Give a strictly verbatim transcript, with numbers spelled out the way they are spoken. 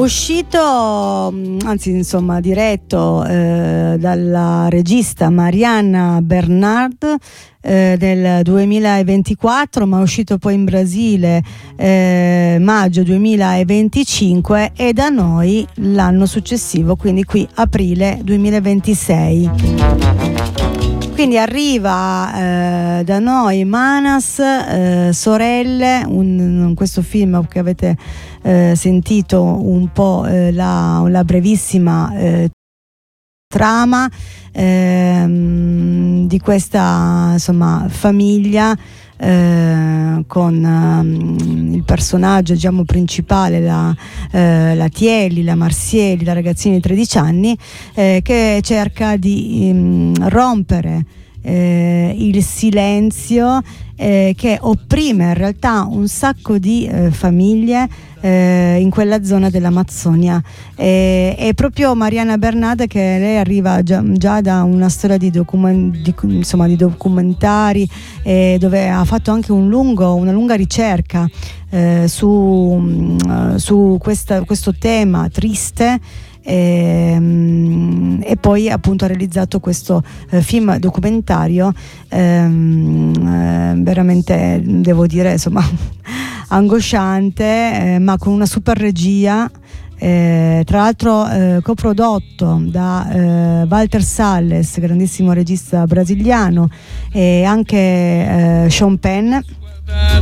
uscito, anzi insomma diretto eh, dalla regista Mariana Bernard eh, del duemilaventiquattro, ma è uscito poi in Brasile eh, maggio duemilaventicinque e da noi l'anno successivo, quindi qui aprile duemilaventisei. Quindi arriva eh, da noi Manas, eh, Sorelle, un, questo film che avete eh, sentito un po' eh, la, la brevissima eh, trama eh, di questa insomma famiglia eh, con um, il personaggio diciamo principale, la, eh, la Tielli, la Marsieli, la ragazzina di tredici anni eh, che cerca di um, rompere eh, il silenzio eh, che opprime in realtà un sacco di eh, famiglie eh, in quella zona dell'Amazzonia. E, è proprio Mariana Bernard, che lei arriva già, già da una storia di, document, di, insomma, di documentari eh, dove ha fatto anche un lungo, una lunga ricerca eh, su, uh, su questa, questo tema triste. E, e poi appunto ha realizzato questo eh, film documentario ehm, eh, veramente devo dire insomma angosciante eh, ma con una super regia eh, tra l'altro eh, coprodotto da eh, Walter Salles, grandissimo regista brasiliano, e anche eh, Sean Penn.